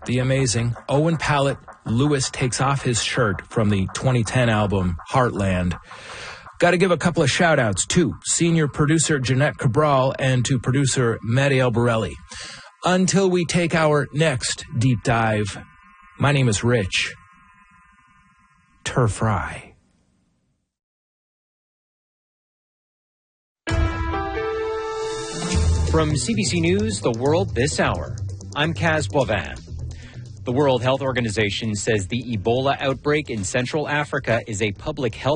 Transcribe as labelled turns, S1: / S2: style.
S1: the amazing Owen Pallett, Lewis Takes Off His Shirt from the 2010 album Heartland. Got to give a couple of shout-outs to senior producer Jeanette Cabral and to producer Mariel Borelli. Until we take our next deep dive, my name is Rich Turfry.
S2: From CBC News, The World This Hour, I'm Kaz Boivin. The World Health Organization says the Ebola outbreak in Central Africa is a public health